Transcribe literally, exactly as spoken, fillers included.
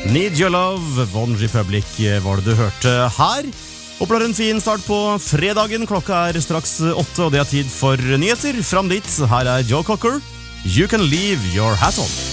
Need Your Love, One Republic var det du hørte her. Håper en fin start på fredagen. Klokka er straks åtte, og det er tid for nyheter. Fram dit, her er Joe Cocker. You Can Leave Your Hat On.